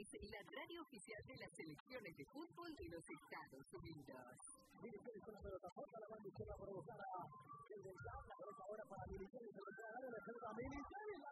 la radio oficial de las selecciones de fútbol de los Estados Unidos. Militares con la pelota, falta la banda izquierda para buscar a el del la pelota ahora para Militares, se lo puede dar la pelota a Militares, la